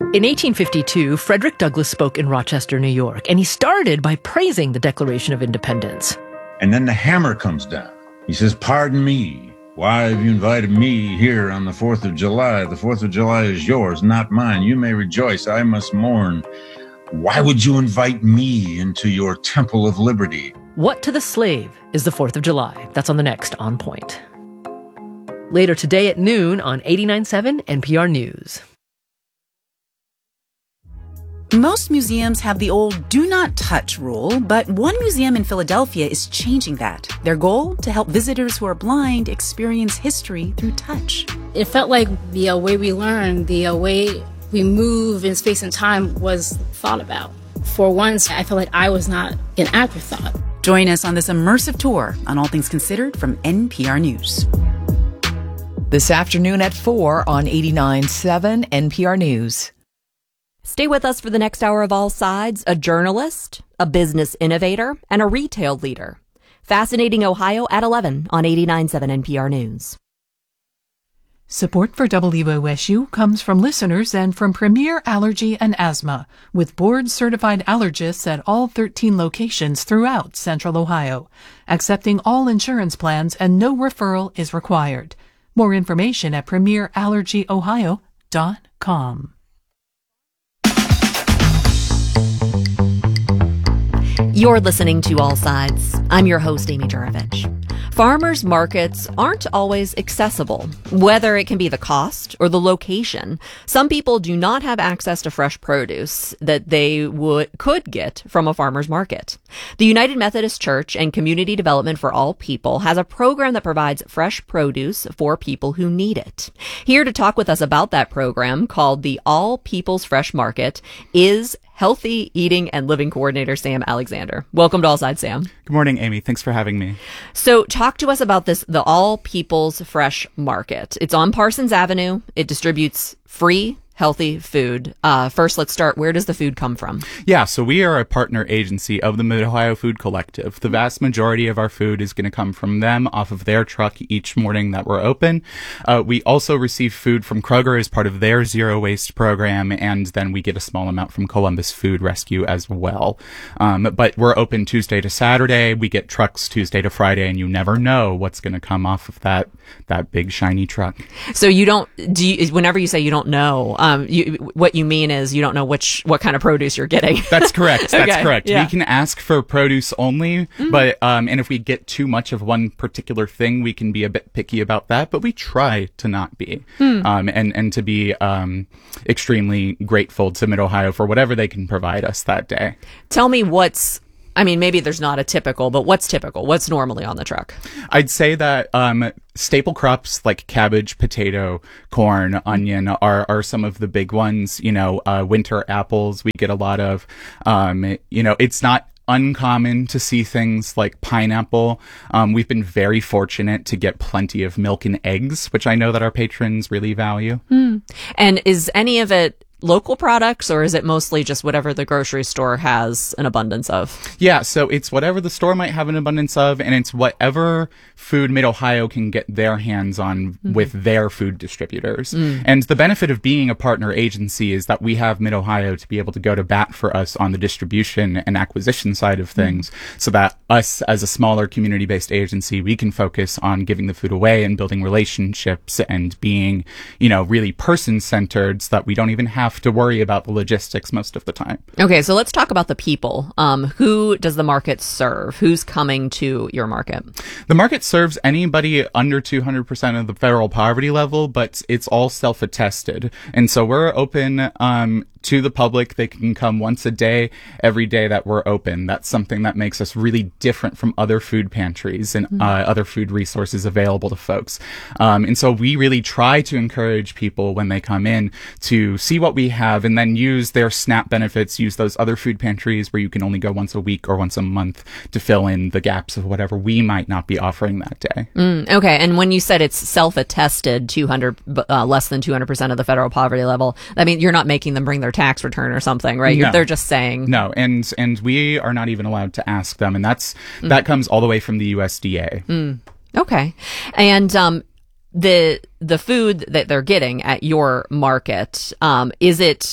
In 1852, Frederick Douglass spoke in Rochester, New York, and he started by praising the Declaration of Independence. And then the hammer comes down. He says, "Pardon me. Why have you invited me here on the 4th of July? The 4th of July is yours, not mine. You may rejoice. I must mourn. Why would you invite me into your temple of liberty?" What to the slave is the 4th of July? That's on the next On Point. Later today at noon on 89.7 NPR News. Most museums have the old do not touch rule, but one museum in Philadelphia is changing that. Their goal? To help visitors who are blind experience history through touch. It felt like the way we learn, the way we move in space and time was thought about. For once, I felt like I was not an afterthought. Join us on this immersive tour on All Things Considered from NPR News. This afternoon at 4 on 89.7 NPR News. Stay with us for the next hour of All Sides, a journalist, a business innovator, and a retail leader. Fascinating Ohio at 11 on 89.7 NPR News. Support for WOSU comes from listeners and from Premier Allergy and Asthma, with board-certified allergists at all 13 locations throughout Central Ohio, accepting all insurance plans and no referral is required. More information at premierallergyohio.com. You're listening to All Sides. I'm your host, Amy Jurovich. Farmers markets aren't always accessible, whether it can be the cost or the location. Some people do not have access to fresh produce that they could get from a farmer's market. The United Methodist Church and Community Development for All People has a program that provides fresh produce for people who need it. Here to talk with us about that program, called the All People's Fresh Market, is Healthy Eating and Living Coordinator Sam Alexander. Welcome to All Sides, Sam. Good morning, Amy. Thanks for having me. So talk to us about this, the All People's Fresh Market. It's on Parsons Avenue. It distributes free, healthy food. First, let's start. Where does the food come from? Yeah, so we are a partner agency of the Mid-Ohio Food Collective. The vast majority of our food is going to come from them off of their truck each morning that we're open. We also receive food from Kroger as part of their zero waste program, and then we get a small amount from Columbus Food Rescue as well. But we're open Tuesday to Saturday. We get trucks Tuesday to Friday, and you never know what's going to come off of that big shiny truck. So whenever you say you don't know, what you mean is you don't know what kind of produce you're getting. That's correct. That's okay. correct. Yeah. We can ask for produce only, but and if we get too much of one particular thing, we can be a bit picky about that. But we try to not be, and to be extremely grateful to Mid-Ohio for whatever they can provide us that day. Tell me maybe there's not a typical, but what's typical? What's normally on the truck? I'd say that staple crops like cabbage, potato, corn, onion are some of the big ones. Winter apples we get a lot of. It's not uncommon to see things like pineapple. We've been very fortunate to get plenty of milk and eggs, which I know that our patrons really value. And is any of it local products, or is it mostly just whatever the grocery store has an abundance of? Yeah, so it's whatever the store might have an abundance of, and it's whatever food Mid-Ohio can get their hands on with their food distributors. And the benefit of being a partner agency is that we have Mid-Ohio to be able to go to bat for us on the distribution and acquisition side of things, so that us as a smaller community-based agency, we can focus on giving the food away and building relationships and being, really person-centered, so that we don't even have to worry about the logistics most of the time. Okay, so let's talk about the people. Who does the market serve? Who's coming to your market? The market serves anybody under 200% of the federal poverty level, but it's all self-attested. And so we're open to the public. They can come once a day, every day that we're open. That's something that makes us really different from other food pantries and other food resources available to folks. And so we really try to encourage people when they come in to see what we have and then use their SNAP benefits, use those other food pantries where you can only go once a week or once a month to fill in the gaps of whatever we might not be offering that day. Okay. And when you said it's self-attested 200, less than 200% of the federal poverty level, I mean, you're not making them bring their tax return or something, right? No. They're just saying. No. And we are not even allowed to ask them. And that comes all the way from the USDA. Okay. And, the food that they're getting at your market, is it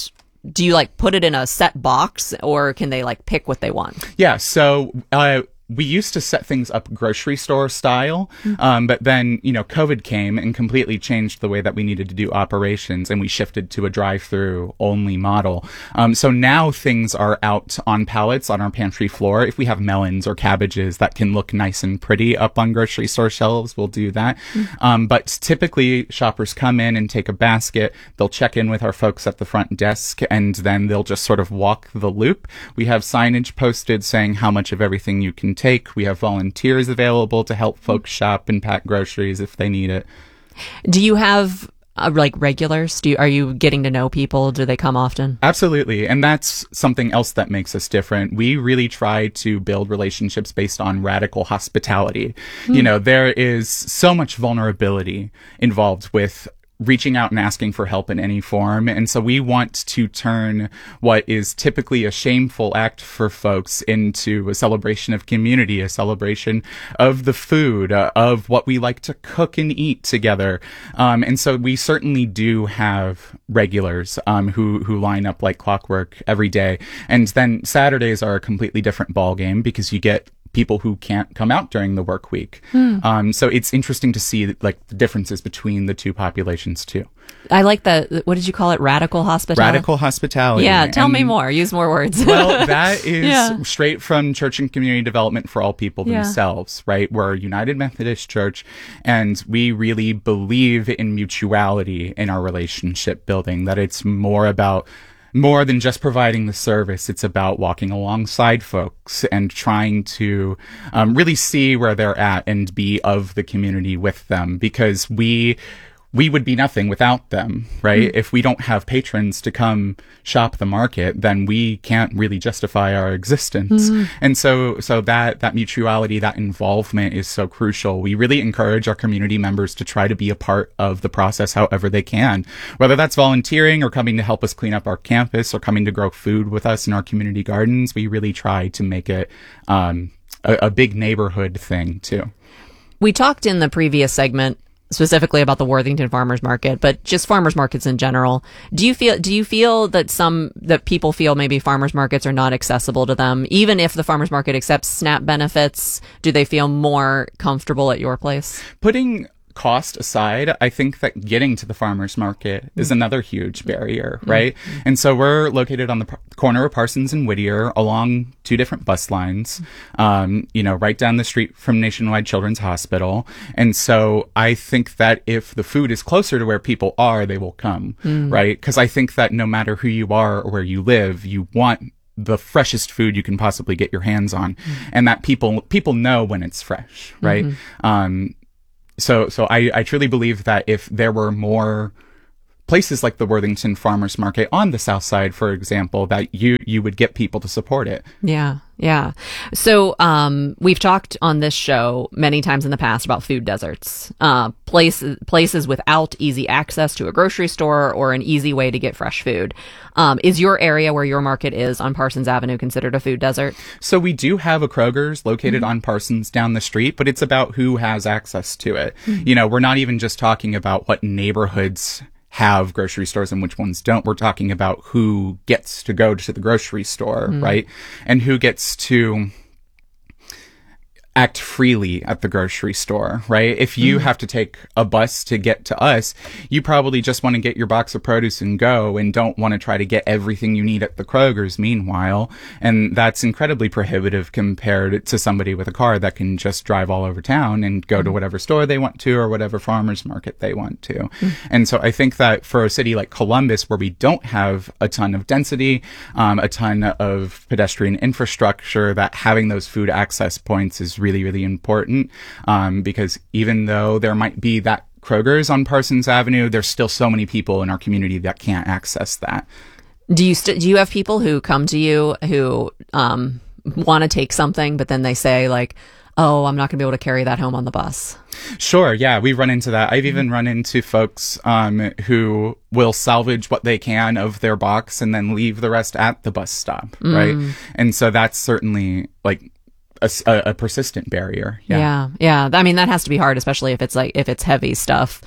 do you like put it in a set box, or can they like pick what they want? Yeah. So, we used to set things up grocery store style, but then, COVID came and completely changed the way that we needed to do operations, and we shifted to a drive-through only model. So now things are out on pallets on our pantry floor. If we have melons or cabbages that can look nice and pretty up on grocery store shelves, we'll do that. But typically shoppers come in and take a basket. They'll check in with our folks at the front desk, and then they'll just sort of walk the loop. We have signage posted saying how much of everything you can take. We have volunteers available to help folks shop and pack groceries if they need it. Do you have like regulars? Are you getting to know people? Do they come often? Absolutely. And that's something else that makes us different. We really try to build relationships based on radical hospitality. There is so much vulnerability involved with reaching out and asking for help in any form. And so we want to turn what is typically a shameful act for folks into a celebration of community, a celebration of the food, of what we like to cook and eat together. And so we certainly do have regulars who line up like clockwork every day. And then Saturdays are a completely different ballgame because you get people who can't come out during the work week. So it's interesting to see like the differences between the two populations too. I like that. What did you call it? Radical hospitality? Radical hospitality. Yeah. Tell me more. Use more words. Well, that is straight from Church and Community Development for All People themselves, right? We're a United Methodist Church, and we really believe in mutuality in our relationship building, that it's more than just providing the service. It's about walking alongside folks and trying to really see where they're at and be of the community with them, because we would be nothing without them, right? If we don't have patrons to come shop the market, then we can't really justify our existence. And so that mutuality, that involvement is so crucial. We really encourage our community members to try to be a part of the process however they can, whether that's volunteering or coming to help us clean up our campus or coming to grow food with us in our community gardens. We really try to make it a big neighborhood thing too. We talked in the previous segment specifically about the Worthington Farmers Market, but just farmers markets in general. Do you feel that people feel maybe farmers markets are not accessible to them? Even if the farmers market accepts SNAP benefits, do they feel more comfortable at your place? Putting cost aside, I think that getting to the farmers market is another huge barrier, right? And so we're located on the corner of Parsons and Whittier along two different bus lines, right down the street from Nationwide Children's Hospital. And so I think that if the food is closer to where people are, they will come, right? Because I think that no matter who you are or where you live, you want the freshest food you can possibly get your hands on, and that people know when it's fresh, right? So I truly believe that if there were more places like the Worthington Farmers Market on the South Side, for example, that you would get people to support it. Yeah. So we've talked on this show many times in the past about food deserts, places without easy access to a grocery store or an easy way to get fresh food. Is your area where your market is on Parsons Avenue considered a food desert? So we do have a Kroger's located on Parsons down the street, but it's about who has access to it. We're not even just talking about what neighborhoods have grocery stores and which ones don't. We're talking about who gets to go to the grocery store, right? And who gets to act freely at the grocery store, right? If you have to take a bus to get to us, you probably just want to get your box of produce and go, and don't want to try to get everything you need at the Kroger's meanwhile. And that's incredibly prohibitive compared to somebody with a car that can just drive all over town and go to whatever store they want to or whatever farmer's market they want to. And so I think that for a city like Columbus, where we don't have a ton of density, a ton of pedestrian infrastructure, that having those food access points is really, really important, because even though there might be that Kroger's on Parsons Avenue, there's still so many people in our community that can't access that. Do you have people who come to you who want to take something, but then they say like, oh, I'm not going to be able to carry that home on the bus? Sure. Yeah, we run into that. I've even run into folks who will salvage what they can of their box and then leave the rest at the bus stop, right? And so that's certainly like a persistent barrier. Yeah. I mean, that has to be hard, especially if it's heavy stuff.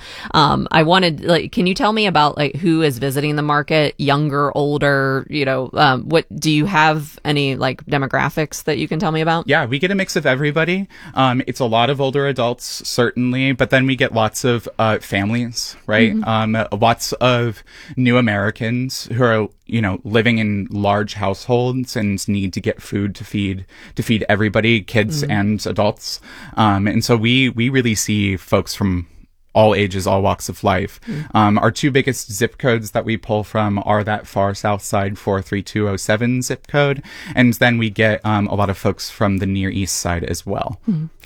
I wanted, can you tell me about who is visiting the market? Younger, older, what do you have any demographics that you can tell me about? Yeah, we get a mix of everybody. It's a lot of older adults, certainly, but then we get lots of families, right? Lots of new Americans who are living in large households and need to get food to feed everybody, kids and adults. And so we really see folks from all ages, all walks of life. Our two biggest zip codes that we pull from are that far south side 43207 zip code. And then we get a lot of folks from the Near East side as well.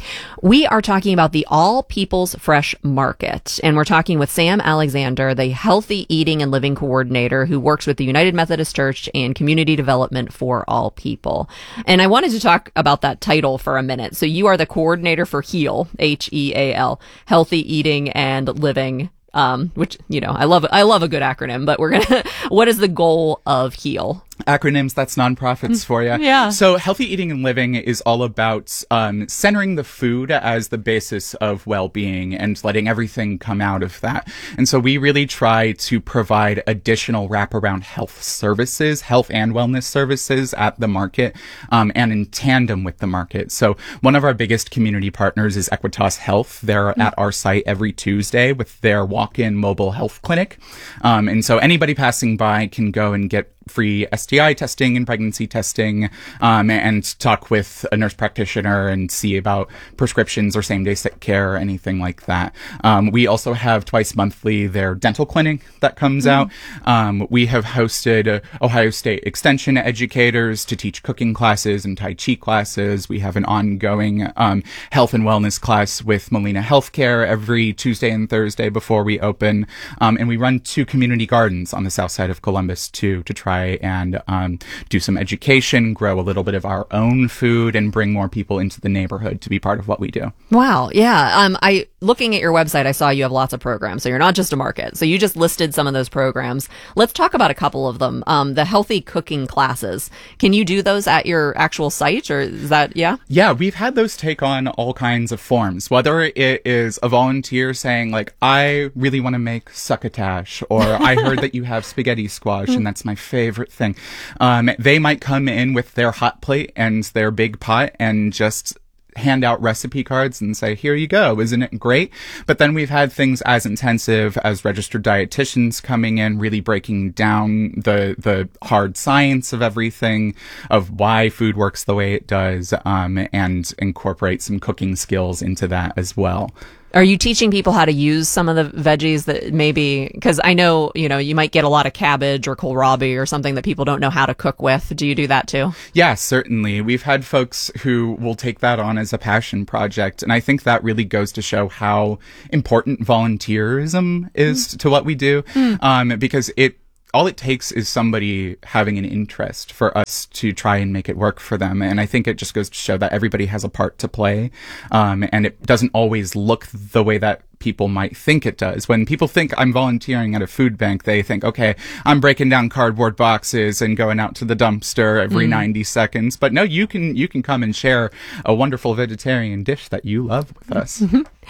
We are talking about the All People's Fresh Market, and we're talking with Sam Alexander, the Healthy Eating and Living Coordinator who works with the United Methodist Church and Community Development for All People. And I wanted to talk about that title for a minute. So you are the coordinator for HEAL, HEAL, Healthy Eating and Living, which, I love a good acronym, but what is the goal of HEAL? Acronyms, that's nonprofits for you. Yeah. So Healthy Eating and Living is all about centering the food as the basis of well-being and letting everything come out of that. And so we really try to provide additional wraparound health services, health and wellness services at the market, and in tandem with the market. So one of our biggest community partners is Equitas Health. They're at our site every Tuesday with their walk-in mobile health clinic. And so anybody passing by can go and get free STI testing and pregnancy testing, and talk with a nurse practitioner and see about prescriptions or same-day sick care or anything like that. We also have twice monthly their dental clinic that comes out. We have hosted Ohio State Extension educators to teach cooking classes and Tai Chi classes. We have an ongoing health and wellness class with Molina Healthcare every Tuesday and Thursday before we open. And we run 2 community gardens on the south side of Columbus too, to try and do some education, grow a little bit of our own food, and bring more people into the neighborhood to be part of what we do. Wow. Yeah. Looking at your website, I saw you have lots of programs. So you're not just a market. So you just listed some of those programs. Let's talk about a couple of them. The healthy cooking classes. Can you do those at your actual site, or is that, yeah? Yeah, we've had those take on all kinds of forms, whether it is a volunteer saying I really want to make succotash, or I heard that you have spaghetti squash and that's my favorite thing. They might come in with their hot plate and their big pot and just hand out recipe cards and say, here you go, isn't it great? But then we've had things as intensive as registered dietitians coming in, really breaking down the hard science of everything, of why food works the way it does, and incorporate some cooking skills into that as well. Are you teaching people how to use some of the veggies that maybe, because I know, you might get a lot of cabbage or kohlrabi or something that people don't know how to cook with. Do you do that too? Yeah, certainly. We've had folks who will take that on as a passion project. And I think that really goes to show how important volunteerism is to what we do. Because all it takes is somebody having an interest for us to try and make it work for them. And I think it just goes to show that everybody has a part to play. And it doesn't always look the way that people might think it does. When people think I'm volunteering at a food bank, they think, okay, I'm breaking down cardboard boxes and going out to the dumpster every 90 seconds. But no, you can come and share a wonderful vegetarian dish that you love with us.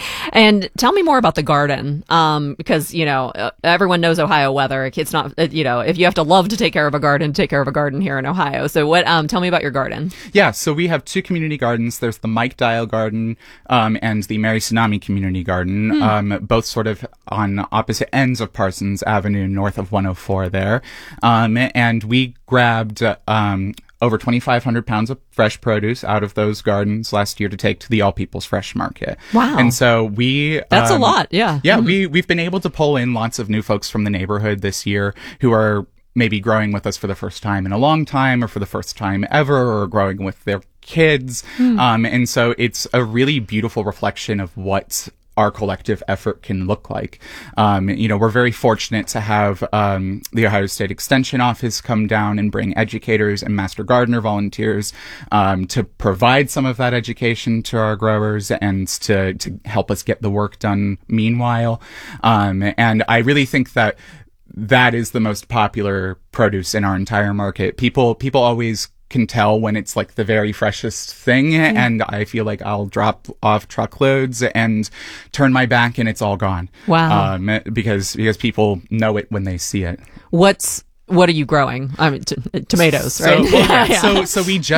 And tell me more about the garden, because, everyone knows Ohio weather. It's not, if you have to love to take care of a garden, take care of a garden here in Ohio. So tell me about your garden. Yeah, so we have 2 community gardens. There's the Mike Dial Garden, and the Mary Tsunami Community Garden. Both sort of on opposite ends of Parsons Avenue, north of 104 there. And we grabbed over 2,500 pounds of fresh produce out of those gardens last year to take to the All People's Fresh Market. Wow. And so that's a lot, yeah. Yeah, we've been able to pull in lots of new folks from the neighborhood this year who are maybe growing with us for the first time in a long time, or for the first time ever, or growing with their kids. And so it's a really beautiful reflection of what our collective effort can look like. We're very fortunate to have the Ohio State Extension Office come down and bring educators and Master Gardener volunteers to provide some of that education to our growers and to help us get the work done meanwhile. And I really think that is the most popular produce in our entire market. People always can tell when it's like the very freshest thing. And I feel like I'll drop off truckloads and turn my back and it's all gone. Wow. Because people know it when they see it. What are you growing? I mean, tomatoes, right? So we just